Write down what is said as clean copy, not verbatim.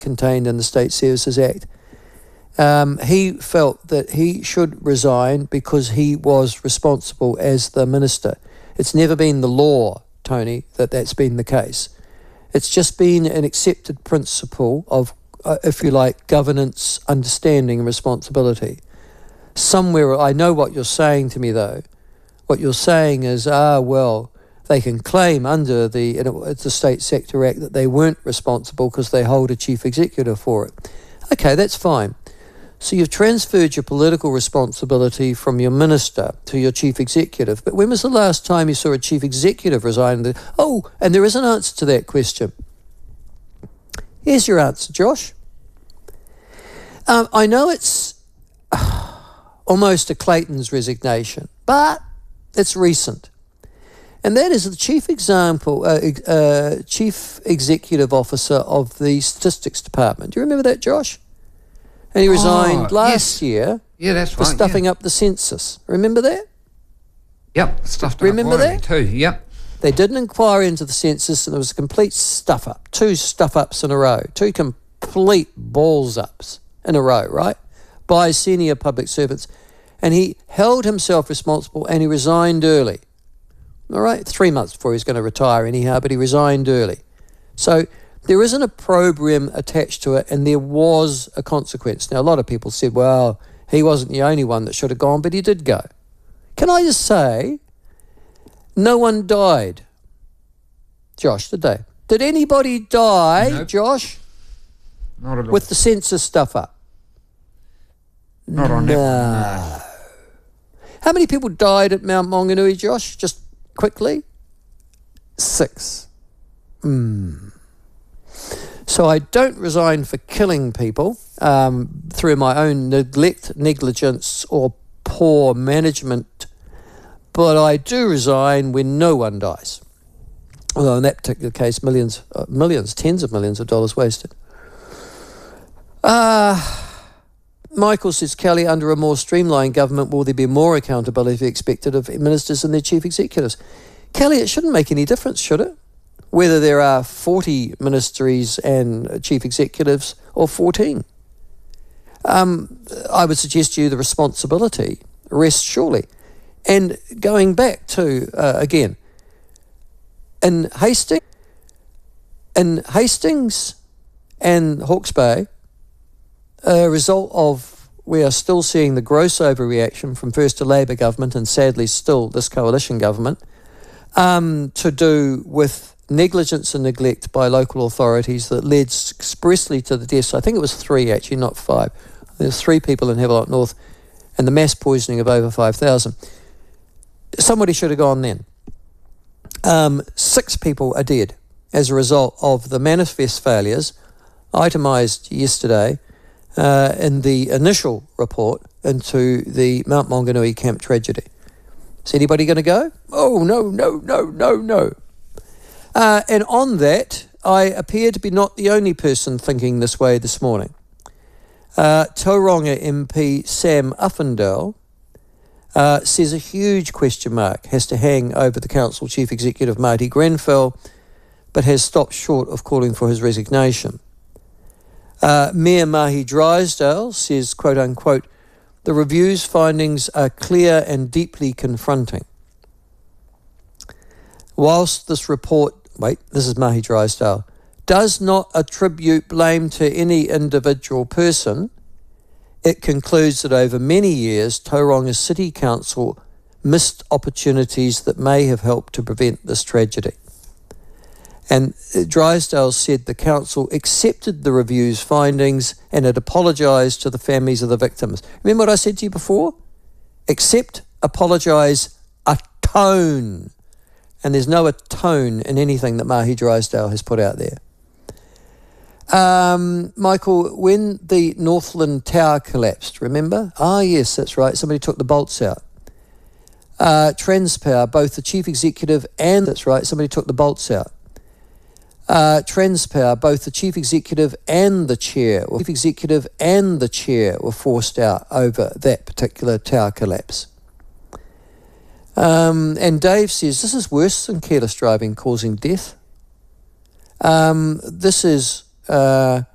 contained in the State Services Act. He felt that he should resign because he was responsible as the minister. It's never been the law, Tony, that's been the case. It's just been an accepted principle of, if you like, governance, understanding and responsibility. Somewhere, I know what you're saying to me though. What you're saying is, well, they can claim under the State Sector Act that they weren't responsible because they hold a chief executive for it. Okay, that's fine. So you've transferred your political responsibility from your minister to your chief executive. But when was the last time you saw a chief executive resign? And there is an answer to that question. Here's your answer, Josh. I know it's almost a Clayton's resignation, but it's recent. And that is the chief executive officer of the Statistics Department. Do you remember that, Josh? And he resigned last year for stuffing up the census. Remember that? Yep, stuffed up. Remember that? Too, yep. They did an inquiry into the census and it was a complete stuff-up. 2 stuff-ups in a row. 2 complete balls-ups in a row, right? By senior public servants. And he held himself responsible and he resigned early. All right? 3 months before he was going to retire anyhow, but he resigned early. So there isn't a program attached to it, and there was a consequence. Now, a lot of people said, well, he wasn't the only one that should have gone, but he did go. Can I just say, no one died, Josh, did they? Did anybody die, Nope. Josh? Not at all. With the census stuff up? Not on that one, no. How many people died at Mount Maunganui, Josh? Just quickly? 6. So I don't resign for killing people through my own neglect, negligence or poor management, but I do resign when no one dies. Although in that particular case, millions, tens of millions of dollars wasted. Michael says, Kelly, under a more streamlined government, will there be more accountability expected of ministers and their chief executives? Kelly, it shouldn't make any difference, should it? Whether there are 40 ministries and chief executives or 14. I would suggest to you the responsibility rests surely. And going back to, again, in Hastings and Hawke's Bay, a result of we are still seeing the gross overreaction from first a Labour government and sadly still this coalition government to do with negligence and neglect by local authorities that led expressly to the deaths. I think it was 3 actually, not 5. There's 3 people in Havelock North and the mass poisoning of over 5,000. Somebody should have gone then. 6 people are dead as a result of the manifest failures itemised yesterday in the initial report into the Mount Maunganui camp tragedy. Is anybody going to go? Oh, no. And on that, I appear to be not the only person thinking this way this morning. Tauranga MP Sam Uffindale says a huge question mark has to hang over the council chief executive Marty Grenfell, but has stopped short of calling for his resignation. Mayor Mahi Drysdale says, quote unquote, the review's findings are clear and deeply confronting. Whilst this report, this is Mahi Drysdale, does not attribute blame to any individual person, it concludes that over many years, Tauranga City Council missed opportunities that may have helped to prevent this tragedy. And Drysdale said the council accepted the review's findings and had apologised to the families of the victims. Remember what I said to you before? Accept, apologise, atone. And there's no atone in anything that Mahi Drysdale has put out there. Michael, when the Northland Tower collapsed, remember? Yes, that's right. Somebody took the bolts out. Transpower, both the chief executive and... That's right, somebody took the bolts out. Transpower, both the chief executive and the chair were forced out over that particular tower collapse. And Dave says, this is worse than careless driving causing death. This is